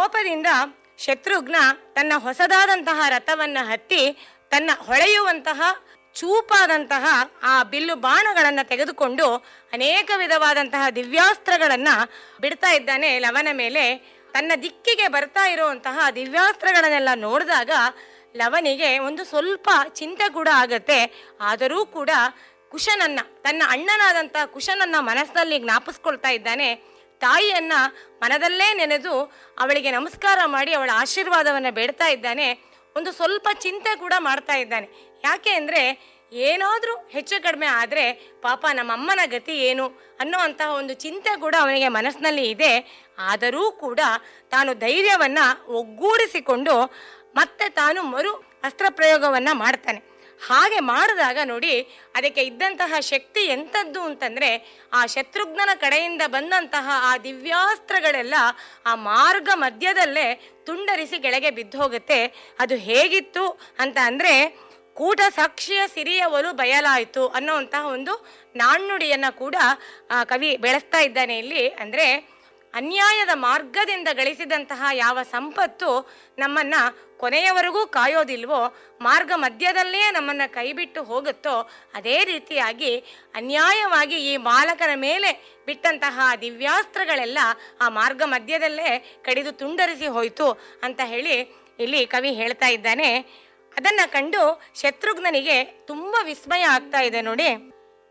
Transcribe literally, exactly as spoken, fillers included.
ಕೋಪದಿಂದ ಶತ್ರುಘ್ನ ತನ್ನ ಹೊಸದಾದಂತಹ ರಥವನ್ನ ಹತ್ತಿ ತನ್ನ ಹೊಳೆಯುವಂತಹ ಚೂಪಾದಂತಹ ಆ ಬಿಲ್ಲು ಬಾಣಗಳನ್ನು ತೆಗೆದುಕೊಂಡು ಅನೇಕ ವಿಧವಾದಂತಹ ದಿವ್ಯಾಸ್ತ್ರಗಳನ್ನ ಬಿಡ್ತಾ ಇದ್ದಾನೆ ಲವನ ಮೇಲೆ. ತನ್ನ ದಿಕ್ಕಿಗೆ ಬರ್ತಾ ಇರುವಂತಹ ದಿವ್ಯಾಸ್ತ್ರಗಳನ್ನೆಲ್ಲ ನೋಡಿದಾಗ ಲವನಿಗೆ ಒಂದು ಸ್ವಲ್ಪ ಚಿಂತೆ ಕೂಡ ಆಗತ್ತೆ. ಆದರೂ ಕೂಡ ಕುಶನನ್ನ, ತನ್ನ ಅಣ್ಣನಾದಂತಹ ಕುಶನನ್ನ ಮನಸ್ಸಿನಲ್ಲಿ ಜ್ಞಾಪಿಸ್ಕೊಳ್ತಾ ಇದ್ದಾನೆ. ತಾಯಿಯನ್ನ ಮನದಲ್ಲೇ ನೆನೆದು ಅವಳಿಗೆ ನಮಸ್ಕಾರ ಮಾಡಿ ಅವಳ ಆಶೀರ್ವಾದವನ್ನ ಬೇಡ್ತಾ ಇದ್ದಾನೆ. ಒಂದು ಸ್ವಲ್ಪ ಚಿಂತೆ ಕೂಡ ಮಾಡ್ತಾ ಇದ್ದಾನೆ. ಯಾಕೆ ಅಂದರೆ ಏನಾದರೂ ಹೆಚ್ಚು ಕಡಿಮೆ ಆದರೆ ಪಾಪ ನಮ್ಮಮ್ಮನ ಗತಿ ಏನು ಅನ್ನೋ ಅಂತಹ ಒಂದು ಚಿಂತೆ ಕೂಡ ಅವನಿಗೆ ಮನಸ್ಸಿನಲ್ಲಿ ಇದೆ. ಆದರೂ ಕೂಡ ತಾನು ಧೈರ್ಯವನ್ನು ಒಗ್ಗೂಡಿಸಿಕೊಂಡು ಮತ್ತೆ ತಾನು ಮರು ಅಸ್ತ್ರ ಪ್ರಯೋಗವನ್ನು ಮಾಡ್ತಾನೆ. ಹಾಗೆ ಮಾಡಿದಾಗ ನೋಡಿ, ಅದಕ್ಕೆ ಇದ್ದಂತಹ ಶಕ್ತಿ ಎಂಥದ್ದು ಅಂತಂದರೆ, ಆ ಶತ್ರುಘ್ನನ ಕಡೆಯಿಂದ ಬಂದಂತಹ ಆ ದಿವ್ಯಾಸ್ತ್ರಗಳೆಲ್ಲ ಆ ಮಾರ್ಗ ಮಧ್ಯದಲ್ಲೇ ತುಂಡರಿಸಿ ಕೆಳಗೆ ಬಿದ್ದು ಹೋಗುತ್ತೆ. ಅದು ಹೇಗಿತ್ತು ಅಂತ ಅಂದರೆ, ಕೂಟ ಸಾಕ್ಷಿಯ ಸಿರಿಯ ಒಲು ಬಯಲಾಯಿತು ಅನ್ನೋವಂತಹ ಒಂದು ನಾಣ್ಣುಡಿಯನ್ನು ಕೂಡ ಕವಿ ಬೆಳೆಸ್ತಾ ಇದ್ದಾನೆ ಇಲ್ಲಿ. ಅಂದರೆ ಅನ್ಯಾಯದ ಮಾರ್ಗದಿಂದ ಗಳಿಸಿದಂತಹ ಯಾವ ಸಂಪತ್ತು ನಮ್ಮನ್ನು ಕೊನೆಯವರೆಗೂ ಕಾಯೋದಿಲ್ವೋ, ಮಾರ್ಗ ಮಧ್ಯದಲ್ಲೇ ನಮ್ಮನ್ನು ಕೈಬಿಟ್ಟು ಹೋಗುತ್ತೋ, ಅದೇ ರೀತಿಯಾಗಿ ಅನ್ಯಾಯವಾಗಿ ಈ ಬಾಲಕನ ಮೇಲೆ ಬಿಟ್ಟಂತಹ ದಿವ್ಯಾಸ್ತ್ರಗಳೆಲ್ಲ ಆ ಮಾರ್ಗ ಮಧ್ಯದಲ್ಲೇ ಕಡಿದು ತುಂಡರಿಸಿ ಹೋಯಿತು ಅಂತ ಹೇಳಿ ಇಲ್ಲಿ ಕವಿ ಹೇಳ್ತಾ ಇದ್ದಾನೆ. ಅದನ್ನು ಕಂಡು ಶತ್ರುಘ್ನನಿಗೆ ತುಂಬ ವಿಸ್ಮಯ ಆಗ್ತಾ ಇದೆ ನೋಡಿ.